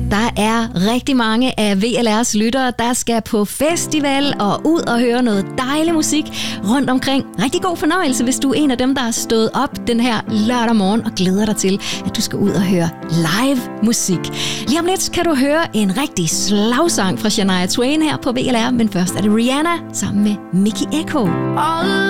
Der er rigtig mange af VLR's lyttere, der skal på festival og ud og høre noget dejlig musik rundt omkring. Rigtig god fornøjelse, hvis du er en af dem, der har stået op den her lørdag morgen og glæder dig til, at du skal ud og høre live musik. Lige om lidt kan du høre en rigtig slagsang fra Shania Twain her på VLR, men først er det Rihanna sammen med Mikky Ekko.